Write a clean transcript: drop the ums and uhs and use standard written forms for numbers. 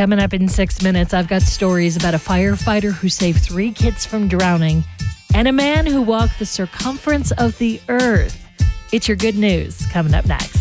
Coming up in 6 minutes, I've got stories about a firefighter who saved 3 kids from drowning and a man who walked the circumference of the earth. It's your good news coming up next.